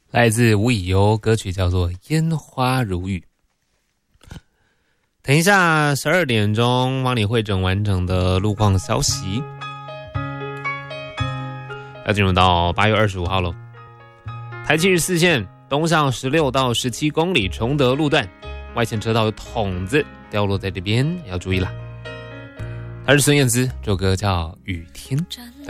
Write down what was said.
来自吴以悠，歌曲叫做《烟花如雨》。等一下12点钟帮你汇整完整的路况消息。要进入到8月25号咯。台74线东向16到17公里崇德路段，外线车道有筒子掉落在这边，要注意啦。他是孙燕姿，这首歌叫《雨天》。